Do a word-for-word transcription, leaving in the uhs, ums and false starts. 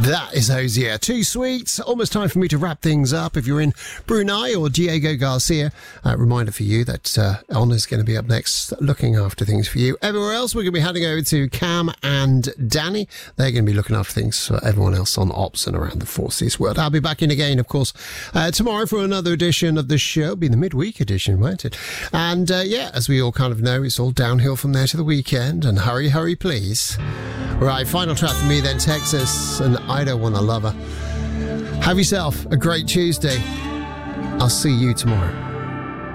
That is Hosier. Too sweet. Almost time for me to wrap things up. If you're in Brunei or Diego Garcia, a reminder for you that uh, Honor's going to be up next looking after things for you. Everywhere else, we're going to be heading over to Cam and Danny. They're going to be looking after things for everyone else on Ops and around the Forces world. I'll be back in again, of course, uh, tomorrow for another edition of the show. It'll be the midweek edition, won't it? And uh, yeah, as we all kind of know, it's all downhill from there to the weekend. And hurry, hurry, please. Right, final track for me then, Texas, and I Don't Wanna Love Her. Have yourself a great Tuesday. I'll see you tomorrow.